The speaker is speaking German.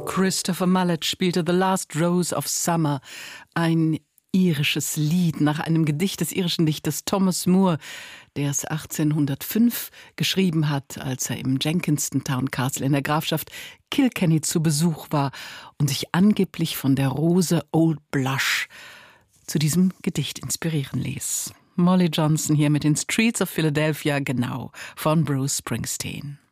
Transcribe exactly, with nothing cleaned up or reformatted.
Christopher Mallet spielte The Last Rose of Summer, ein irisches Lied nach einem Gedicht des irischen Dichters Thomas Moore, der es achtzehnhundertfünf geschrieben hat, als er im Jenkinston Town Castle in der Grafschaft Kilkenny zu Besuch war und sich angeblich von der Rose Old Blush zu diesem Gedicht inspirieren ließ. Molly Johnson hier mit den Streets of Philadelphia, genau, von Bruce Springsteen.